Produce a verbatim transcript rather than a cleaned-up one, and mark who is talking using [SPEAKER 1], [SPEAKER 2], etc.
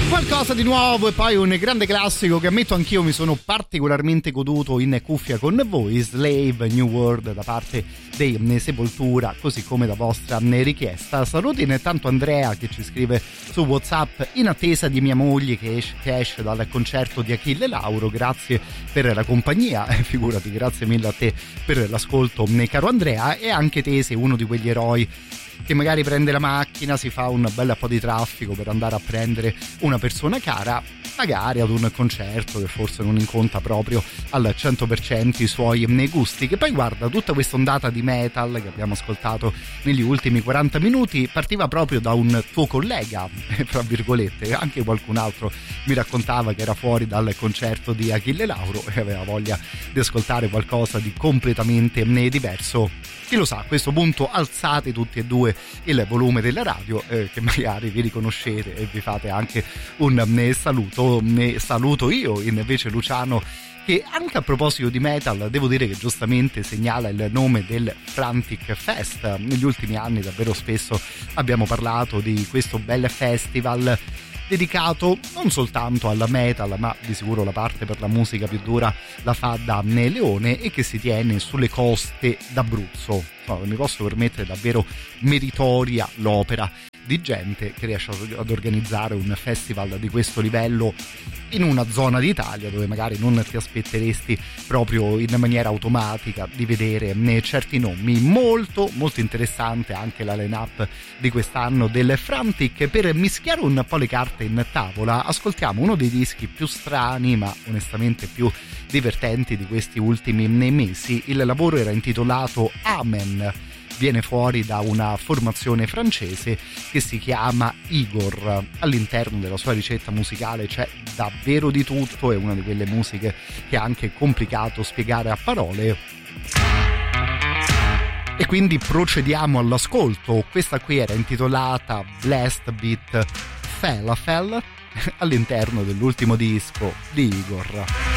[SPEAKER 1] Qualcosa di nuovo e poi un grande classico che ammetto anch'io mi sono particolarmente goduto in cuffia con voi, Slave New World da parte dei Sepoltura, così come da vostra richiesta. Saluti intanto Andrea che ci scrive su WhatsApp: in attesa di mia moglie che esce, che esce dal concerto di Achille Lauro, grazie per la compagnia, eh, figurati, grazie mille a te per l'ascolto caro Andrea. E anche te sei uno di quegli eroi che magari prende la macchina, si fa un bel po' di traffico per andare a prendere una persona cara, magari ad un concerto che forse non incontra proprio al cento per cento i suoi gusti, che poi guarda, tutta questa ondata di metal che abbiamo ascoltato negli ultimi quaranta minuti partiva proprio da un tuo collega, tra virgolette. Anche qualcun altro mi raccontava che era fuori dal concerto di Achille Lauro e aveva voglia di ascoltare qualcosa di completamente diverso. Chi lo sa, a questo punto alzate tutti e due il volume della radio, eh, che magari vi riconoscete e vi fate anche un ne saluto. Ne saluto io invece Luciano, che anche a proposito di metal devo dire che giustamente segnala il nome del Frantic Fest. Negli ultimi anni davvero spesso abbiamo parlato di questo bel festival dedicato non soltanto alla metal, ma di sicuro la parte per la musica più dura la fa da Leone, e che si tiene sulle coste d'Abruzzo. No, mi posso permettere, davvero meritoria l'opera di gente che riesce ad organizzare un festival di questo livello in una zona d'Italia dove magari non ti aspetteresti proprio in maniera automatica di vedere certi nomi. Molto molto interessante anche la line-up di quest'anno del Frantic. Per mischiare un po' le carte in tavola ascoltiamo uno dei dischi più strani ma onestamente più divertenti di questi ultimi mesi. Il lavoro era intitolato Amen, viene fuori da una formazione francese che si chiama Igor. All'interno della sua ricetta musicale c'è davvero di tutto, è una di quelle musiche che è anche complicato spiegare a parole. E quindi procediamo all'ascolto. Questa qui era intitolata Blast Beat Falafel all'interno dell'ultimo disco di Igor.